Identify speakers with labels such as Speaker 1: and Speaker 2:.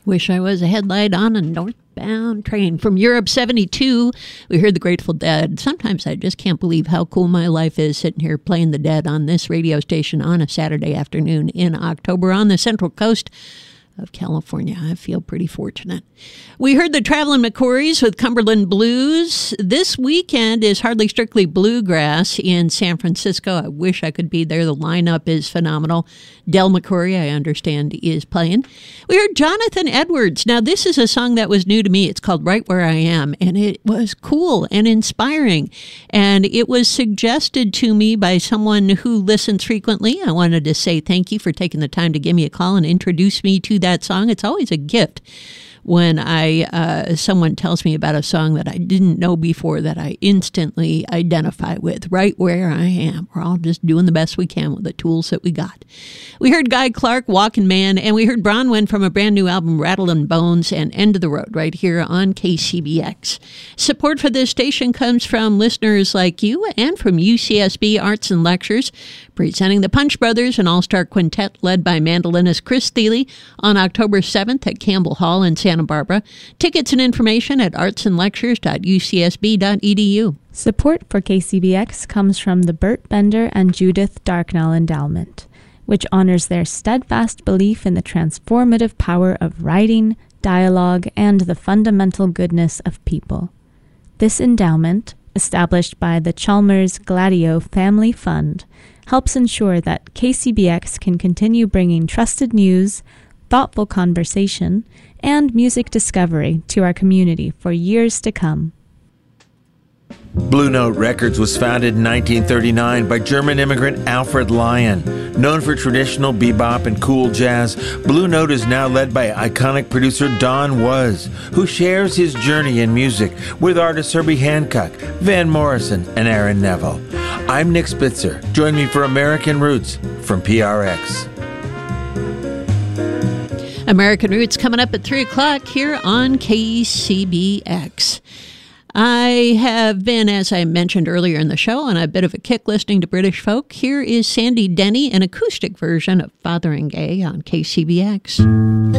Speaker 1: Wish I was a headlight on a northbound train. From Europe 72, we heard the Grateful Dead. Sometimes I just can't believe how cool my life is sitting here playing the Dead on this radio station on a Saturday afternoon in October on the Central Coast of California. I feel pretty fortunate. We heard the Traveling McCourys with Cumberland Blues. This weekend is Hardly Strictly Bluegrass in San Francisco. I wish I could be there. The lineup is phenomenal. Del McCoury, I understand, is playing. We heard Jonathan Edwards. Now, this is a song that was new to me. It's called Right Where I Am, and it was cool and inspiring. And it was suggested to me by someone who listens frequently. I wanted to say thank you for taking the time to give me a call and introduce me to that song. It's always a gift when someone tells me about a song that I didn't know before that I instantly identify with. Right Where I Am. We're all just doing the best we can with the tools that we got. We heard Guy Clark, Walking Man, and we heard Bronwyn from a brand new album, Rattlin' Bones, and End of the Road, right here on KCBX. Support for this station comes from listeners like you and from UCSB Arts and Lectures, presenting the Punch Brothers, an all-star quintet led by mandolinist Chris Thiele on October 7th at Campbell Hall in Santa Barbara. Tickets and information at artsandlectures.ucsb.edu.
Speaker 2: Support for KCBX comes from the Burt Bender and Judith Darknall Endowment, which honors their steadfast belief in the transformative power of writing, dialogue, and the fundamental goodness of people. This endowment, established by the Chalmers Gladio Family Fund, helps ensure that KCBX can continue bringing trusted news, thoughtful conversation, and music discovery to our community for years to come.
Speaker 3: Blue Note Records was founded in 1939 by German immigrant Alfred Lion. Known for traditional bebop and cool jazz, Blue Note is now led by iconic producer Don Was, who shares his journey in music with artists Herbie Hancock, Van Morrison, and Aaron Neville. I'm Nick Spitzer. Join me for American Roots from PRX.
Speaker 1: American Roots coming up at 3 o'clock here on KCBX. I have been, as I mentioned earlier in the show, on a bit of a kick listening to British folk. Here is Sandy Denny, an acoustic version of Fotheringham on KCBX.